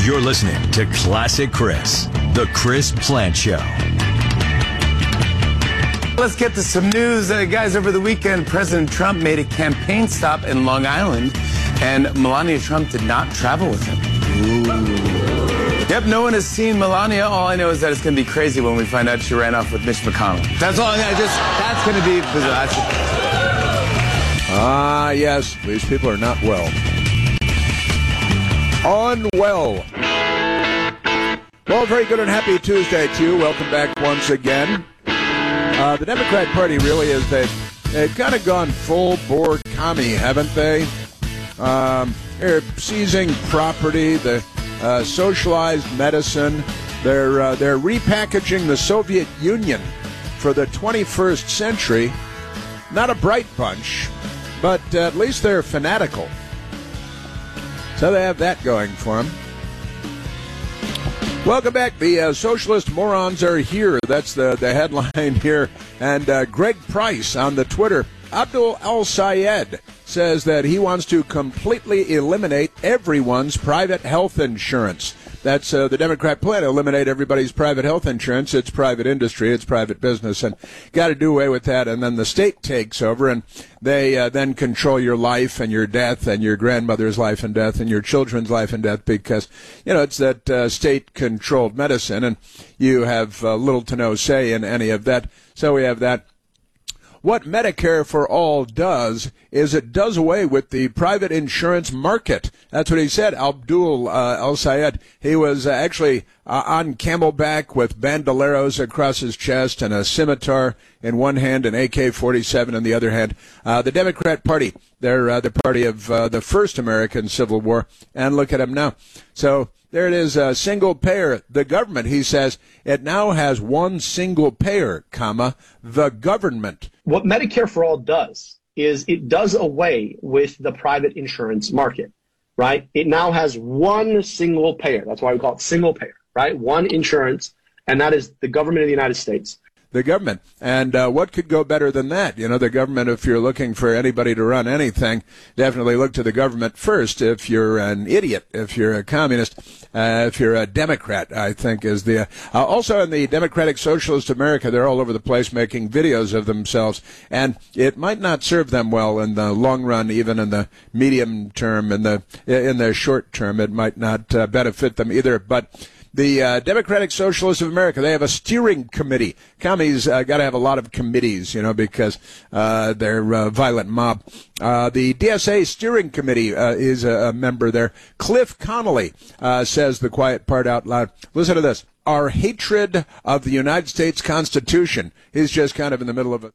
You're listening to Classic Chris, the Chris Plante Show. Let's get to some news. Guys, over the weekend, President Trump made a campaign stop in Long Island, and Melania Trump did not travel with him. Ooh. Yep, no one has seen Melania. All I know is that it's going to be crazy when we find out she ran off with Mitch McConnell. That's all. That's going to be bizarre. Yes, these people are not well. Unwell. Well, very good and happy Tuesday to you. Welcome back once again. The Democrat Party really is, they've kind of gone full-bore commie, haven't they? They're seizing property, the socialized medicine. They're repackaging the Soviet Union for the 21st century. Not a bright bunch, but at least they're fanatical. So they have that going for them. Welcome back. The socialist morons are here. That's the headline here. And Greg Price on the Twitter, Abdul Al-Sayed, says that he wants to completely eliminate everyone's private health insurance. That's the Democrat plan, eliminate everybody's private health insurance. It's private industry, it's private business, and got to do away with that. And then the state takes over, and they then control your life and your death and your grandmother's life and death and your children's life and death because, it's that state-controlled medicine, and you have little to no say in any of that. So we have that. What Medicare for All does is it does away with the private insurance market. That's what he said. Abdul Al-Sayed, he was actually on camelback with bandoleros across his chest and a scimitar in one hand and AK-47 in the other hand. The Democrat Party, they're the party of the first American Civil War, and look at them now. So there it is, single payer. The government, he says, it now has one single payer, the government. What Medicare for All does is it does away with the private insurance market, right? It now has one single payer. That's why we call it single payer, right? One insurance, and that is the government of the United States. The government. And what could go better than that? The government, if you're looking for anybody to run anything, definitely look to the government first. If you're an idiot, if you're a communist, if you're a Democrat, I think is the... also in the Democratic Socialist America, they're all over the place making videos of themselves, and it might not serve them well in the long run, even in the medium term, in the short term, it might not benefit them either, but... The Democratic Socialists of America, they have a steering committee. Commies got to have a lot of committees, because they're a violent mob. The DSA steering committee is a member there. Cliff Connolly says the quiet part out loud. Listen to this. Our hatred of the United States Constitution. He's just kind of in the middle of it.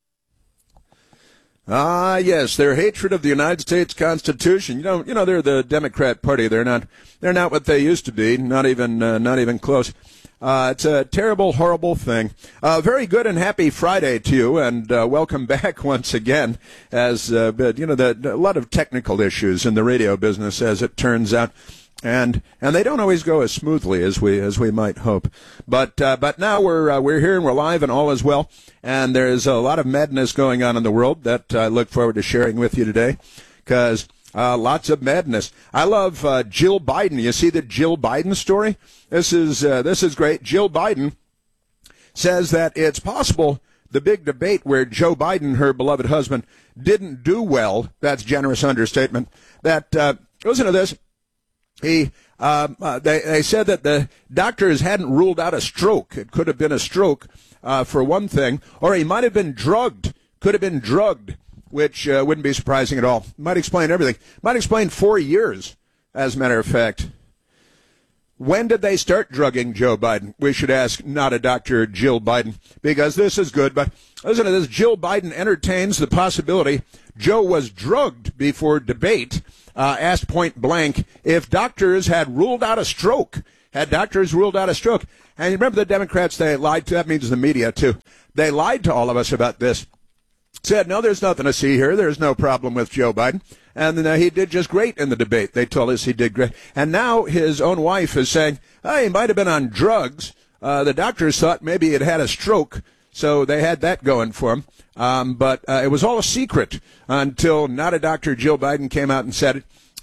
Yes, their hatred of the United States Constitution. They're the Democrat Party. They're not what they used to be. Not even close. It's a terrible, horrible thing. Very good and happy Friday to you, and welcome back once again. As a lot of technical issues in the radio business, as it turns out. And they don't always go as smoothly as we might hope, but now we're here and we're live and all is well, and there's a lot of madness going on in the world that I look forward to sharing with you today, because lots of madness. I love Jill Biden. You see the Jill Biden story? This is great. Jill Biden says that it's possible the big debate where Joe Biden, her beloved husband, didn't do well. That's generous understatement. That listen to this. They said that the doctors hadn't ruled out a stroke. It could have been a stroke, for one thing, or he might have been drugged. Could have been drugged, which wouldn't be surprising at all. Might explain everything. Might explain 4 years, as a matter of fact. When did they start drugging Joe Biden? We should ask not a Dr. Jill Biden, because this is good. But listen to this. Jill Biden entertains the possibility Joe was drugged before debate. Asked point blank if doctors had ruled out a stroke. And you remember the Democrats, they lied to, that means the media too. They lied to all of us about this. Said, no, there's nothing to see here. There's no problem with Joe Biden. And he did just great in the debate. They told us he did great. And now his own wife is saying, he might have been on drugs. The doctors thought maybe he'd had a stroke. So they had that going for him. But it was all a secret until not a Dr. Jill Biden came out and said it.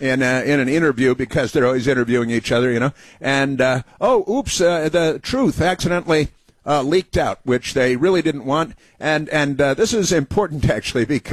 in an interview, because they're always interviewing each other, you know. And the truth accidentally leaked out, which they really didn't want. And this is important, actually, because